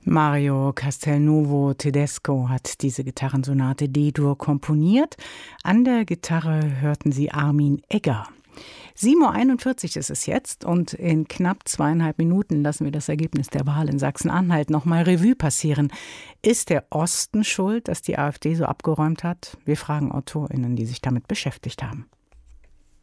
Mario Castelnuovo Tedesco hat diese Gitarrensonate D-Dur komponiert. An der Gitarre hörten Sie Armin Egger. 7:41 Uhr ist es jetzt und in knapp 2,5 Minuten lassen wir das Ergebnis der Wahl in Sachsen-Anhalt nochmal Revue passieren. Ist der Osten schuld, dass die AfD so abgeräumt hat? Wir fragen AutorInnen, die sich damit beschäftigt haben.